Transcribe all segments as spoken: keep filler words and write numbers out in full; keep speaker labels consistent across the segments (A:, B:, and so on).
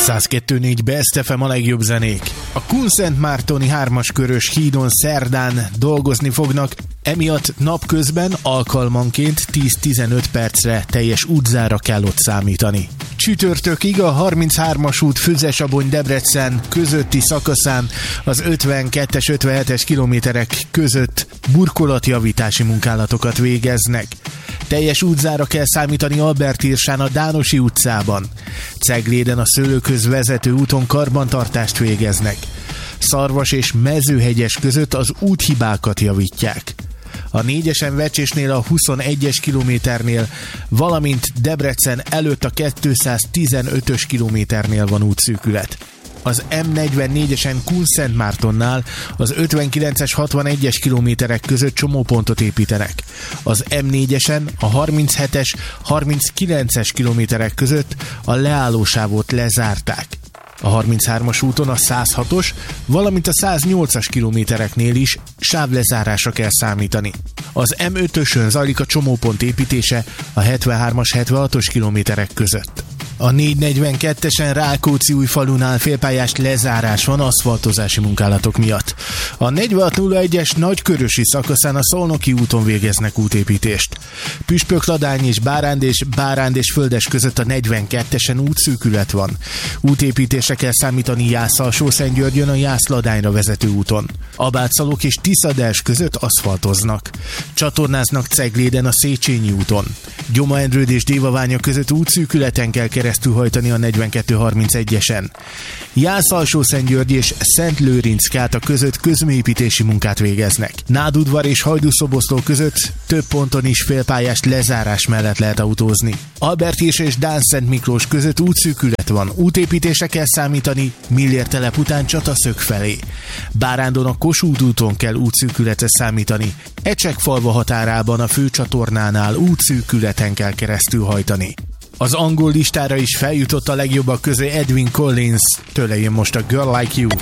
A: száz kettő négy Best ef em a legjobb zenék. A Kunszentmártoni hármas körös hídon szerdán dolgozni fognak, emiatt napközben alkalmanként tíz-tizenöt percre teljes útzára kell ott számítani. Csütörtökig a harminchármas út Füzesabony-Debrecen közötti szakaszán az ötvenkettes ötvenhetes kilométerek között burkolatjavítási munkálatokat végeznek. Teljes útzára kell számítani Albert-Irsán a Dánosi utcában. Cegléden a Szőlőkhöz vezető úton karbantartást végeznek. Szarvas és Mezőhegyes között az úthibákat javítják. A négyesen Vecsésnél a huszonegyes kilométernél, valamint Debrecen előtt a kétszáztizenötös kilométernél van útszűkület. Az em negyvennégyesen Kunszentmártonnál az ötvenkilences hatvanegyes kilométerek között csomópontot építenek. Az em négyesen a harminchetes harminckilences kilométerek között a leállósávot lezárták. A harminchármas úton a százhatos, valamint a száznyolcas kilométereknél is sávlezárásra kell számítani. Az em ötösön zajlik a csomópont építése a hetvenhármas hetvenhatos kilométerek között. A négyszáznegyvenkettesen Rákóczi-Újfalunál félpályás lezárás van aszfaltozási munkálatok miatt. A negyvenhat nulla egyes nagykörösi szakaszán a Szolnoki úton végeznek útépítést. Püspökladány és Báránd és Báránd és Földes között a negyvenkettesen útszűkület van. Útépítésre kell számítani Jász-Alsó-Szentgyörgyön a Jász-Ladányra vezető úton. Abátszalok és Tiszadels között aszfaltoznak. Csatornáznak Cegléden a Széchenyi úton. Gyoma-Endrőd és Dévaványa között útszűkületen kell keresztülhajtani a negyvenkettő harmincegyesen. Jász-Alsó-Szentgyörgy és Szentlőrinc-Káta között közműépítési munkát végeznek. Nádudvar és Hajdúszoboszló között több ponton is félpályás lezárás mellett lehet autózni. Albert-Irs és Dánszent Miklós között útszűkület van. Útépítésre kell számítani Millér telep után Csataszög felé. Bárándon a Kossuth úton kell útszűkületre számítani. Ecsekfalva határában a főcsatornánál útszűkületen kell keresztülhajtani. Az angol listára is feljutott a legjobbak közé Edwin Collins, tőle jön most a Girl Like You.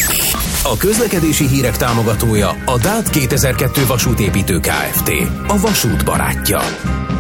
B: A közlekedési hírek támogatója a dát kétezer-kettő vasútépítő Kft. A vasút barátja.